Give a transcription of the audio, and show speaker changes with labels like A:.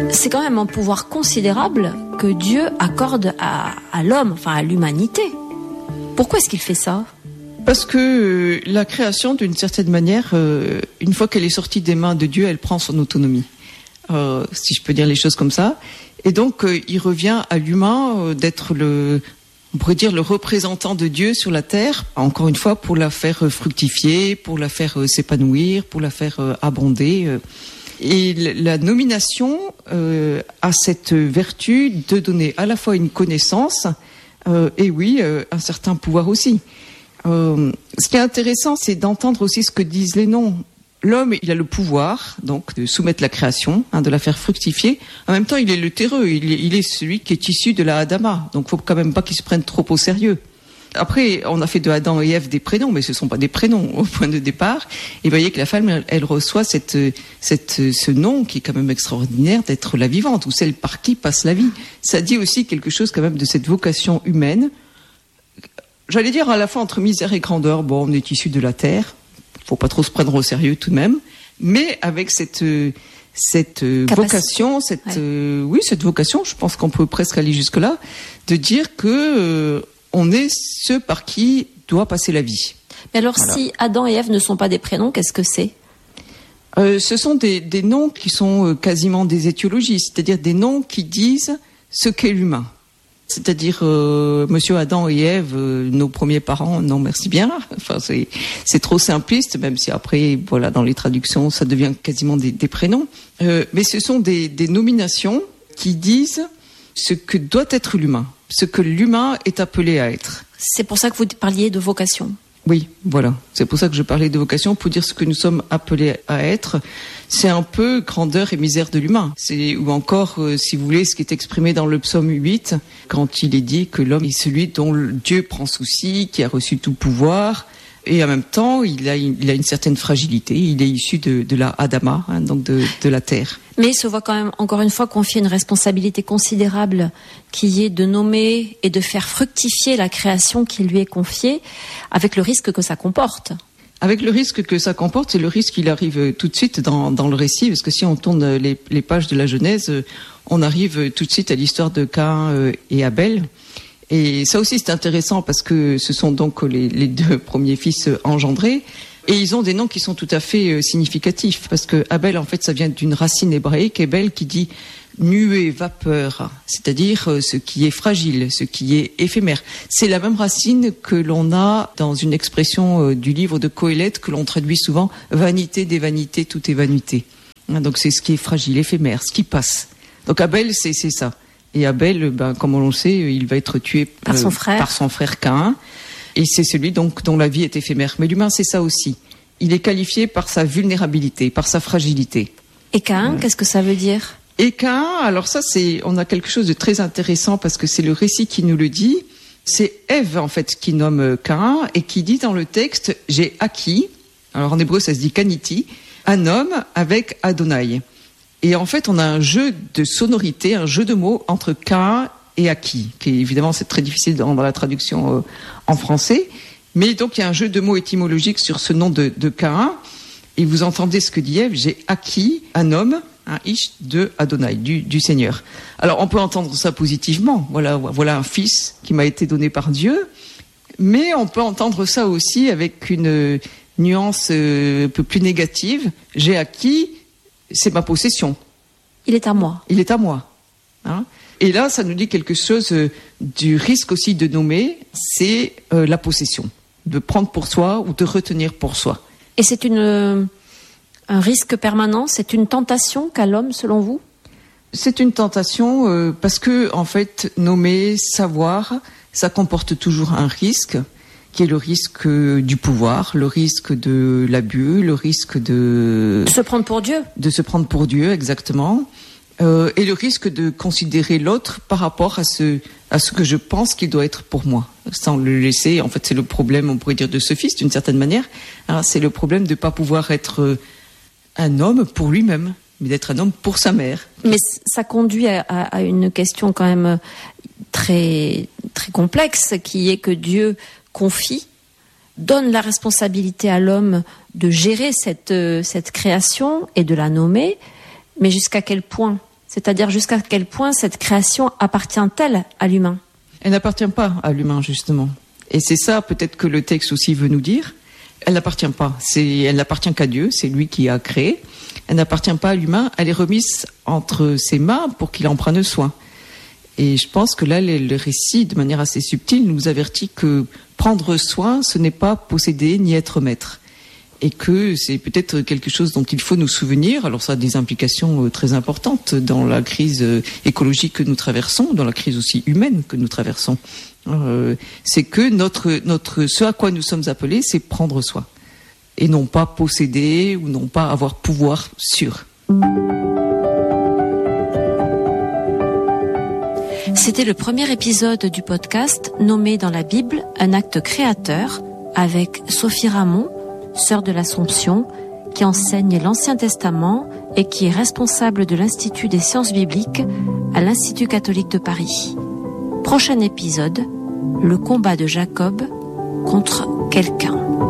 A: C'est quand même un pouvoir considérable que Dieu accorde à l'homme, enfin à l'humanité. Pourquoi est-ce qu'il fait ça ?
B: Parce que la création, d'une certaine manière, une fois qu'elle est sortie des mains de Dieu, elle prend son autonomie. Si je peux dire les choses comme ça. Et donc, il revient à l'humain d'être on pourrait dire le représentant de Dieu sur la terre, encore une fois, pour la faire fructifier, pour la faire s'épanouir, pour la faire abonder. Et la nomination a cette vertu de donner à la fois une connaissance et oui, un certain pouvoir aussi. Ce qui est intéressant, c'est d'entendre aussi ce que disent les noms. L'homme, il a le pouvoir donc de soumettre la création, de la faire fructifier. En même temps, il est le terreux, il est celui qui est issu de la Adama. Donc, faut quand même pas qu'il se prenne trop au sérieux. Après, on a fait de Adam et Ève des prénoms, mais ce sont pas des prénoms au point de départ. Et vous voyez que la femme, elle reçoit ce nom qui est quand même extraordinaire d'être la vivante, ou celle par qui passe la vie. Ça dit aussi quelque chose quand même de cette vocation humaine. J'allais dire à la fois entre misère et grandeur. Bon, on est issu de la terre. Faut pas trop se prendre au sérieux tout de même, mais avec cette vocation, cette vocation, je pense qu'on peut presque aller jusque là, de dire que on est ce par qui doit passer la vie.
A: Mais alors, si Adam et Ève ne sont pas des prénoms, qu'est-ce que c'est ?
B: Ce sont des noms qui sont quasiment des étiologies, c'est-à-dire des noms qui disent ce qu'est l'humain. C'est-à-dire Monsieur Adam et Ève, nos premiers parents, non merci bien. Enfin c'est trop simpliste, même si après voilà dans les traductions ça devient quasiment des prénoms. Mais ce sont des nominations qui disent ce que doit être l'humain, ce que l'humain est appelé à être.
A: C'est pour ça que vous parliez de vocation.
B: Oui, voilà. C'est pour ça que je parlais de vocation, pour dire ce que nous sommes appelés à être. C'est un peu grandeur et misère de l'humain. Ou encore, si vous voulez, ce qui est exprimé dans le psaume 8, quand il est dit que l'homme est celui dont Dieu prend souci, qui a reçu tout pouvoir, et en même temps, il a une certaine fragilité. Il est issu de la Adama, donc de la terre.
A: Mais il se voit quand même, encore une fois, confier une responsabilité considérable qui est de nommer et de faire fructifier la création qui lui est confiée, avec le risque que ça comporte.
B: Avec le risque que ça comporte, c'est le risque qu'il arrive tout de suite dans le récit, parce que si on tourne les pages de la Genèse, on arrive tout de suite à l'histoire de Caïn et Abel. Et ça aussi c'est intéressant parce que ce sont donc les deux premiers fils engendrés. Et ils ont des noms qui sont tout à fait significatifs, parce que Abel, en fait, ça vient d'une racine hébraïque, Abel, qui dit nuée, vapeur, c'est-à-dire ce qui est fragile, ce qui est éphémère. C'est la même racine que l'on a dans une expression du livre de Qoéleth, que l'on traduit souvent vanité des vanités, tout est vanité. Donc c'est ce qui est fragile, éphémère, ce qui passe. Donc Abel, c'est ça. Et Abel, comme on le sait, il va être tué
A: par son frère
B: Caïn. Et c'est celui donc dont la vie est éphémère. Mais l'humain, c'est ça aussi. Il est qualifié par sa vulnérabilité, par sa fragilité.
A: Et Caïn, qu'est-ce que ça veut dire ?
B: Et Caïn, alors ça, on a quelque chose de très intéressant parce que c'est le récit qui nous le dit. C'est Ève, en fait, qui nomme Caïn et qui dit dans le texte, j'ai acquis, alors en hébreu ça se dit kaniti, un homme avec Adonai. Et en fait, on a un jeu de sonorité, un jeu de mots entre Caïn et acquis, qui évidemment c'est très difficile dans la traduction en français, mais donc il y a un jeu de mots étymologiques sur ce nom de Caïn, et vous entendez ce que dit Ève, j'ai acquis un homme, un ish de Adonai, du Seigneur. Alors on peut entendre ça positivement, voilà un fils qui m'a été donné par Dieu, mais on peut entendre ça aussi avec une nuance un peu plus négative, j'ai acquis, c'est ma possession.
A: Il est à moi.
B: Il est à moi. Et là, ça nous dit quelque chose du risque aussi de nommer, c'est la possession, de prendre pour soi ou de retenir pour soi.
A: Et c'est un risque permanent, c'est une tentation qu'a l'homme, selon vous ?
B: C'est une tentation parce que, en fait, nommer, savoir, ça comporte toujours un risque, qui est le risque du pouvoir, le risque de l'abus, le risque de
A: se prendre pour Dieu.
B: De se prendre pour Dieu, exactement. Et le risque de considérer l'autre par rapport à ce que je pense qu'il doit être pour moi, sans le laisser. En fait, c'est le problème, on pourrait dire, de ce fils, d'une certaine manière. Alors, c'est le problème de ne pas pouvoir être un homme pour lui-même, mais d'être un homme pour sa mère.
A: Mais ça conduit à une question quand même très, très complexe, qui est que Dieu donne la responsabilité à l'homme de gérer cette création et de la nommer, mais jusqu'à quel point ? C'est-à-dire jusqu'à quel point cette création appartient-elle à l'humain?
B: Elle n'appartient pas à l'humain, justement. Et c'est ça peut-être que le texte aussi veut nous dire. Elle n'appartient pas. Elle n'appartient qu'à Dieu, c'est lui qui a créé. Elle n'appartient pas à l'humain, elle est remise entre ses mains pour qu'il en prenne soin. Et je pense que là, le récit, de manière assez subtile, nous avertit que prendre soin, ce n'est pas posséder ni être maître. Et que c'est peut-être quelque chose dont il faut nous souvenir. Alors ça a des implications très importantes dans la crise écologique que nous traversons, dans la crise aussi humaine que nous traversons. C'est que ce à quoi nous sommes appelés, c'est prendre soin. Et non pas posséder ou non pas avoir pouvoir sur.
A: C'était le premier épisode du podcast nommé dans la Bible un acte créateur avec Sophie Ramon, sœur de l'Assomption, qui enseigne l'Ancien Testament et qui est responsable de l'Institut des sciences bibliques à l'Institut catholique de Paris. Prochain épisode, le combat de Jacob contre quelqu'un.